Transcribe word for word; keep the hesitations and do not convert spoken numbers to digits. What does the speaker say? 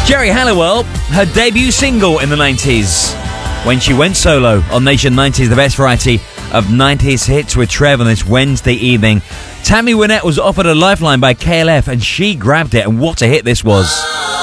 Geri Halliwell, her debut single in the nineties, when she went solo on Nation nineties, the best variety of nineties hits with Trev on this Wednesday evening. Tammy Wynette was offered a lifeline by K L F and she grabbed it, and what a hit this was.